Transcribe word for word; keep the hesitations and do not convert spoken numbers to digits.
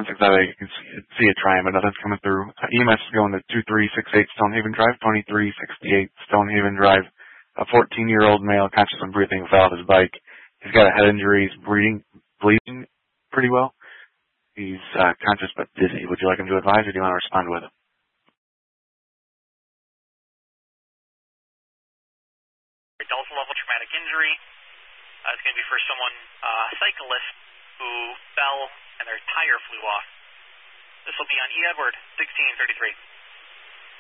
six five eight, you can see, see it trying, but nothing's coming through. Uh, E M S is going to two three six eight Stonehaven Drive, twenty-three sixty-eight Stonehaven Drive. A fourteen-year-old male, conscious and breathing, fell off his bike. He's got a head injury. He's bleeding, bleeding pretty well. He's uh, conscious but dizzy. Would you like him to advise, or do you want to respond with him? Delta level traumatic injury. Uh, it's going to be for someone, uh, cyclist, who fell and their tire flew off. This will be on E. Edward, sixteen thirty-three.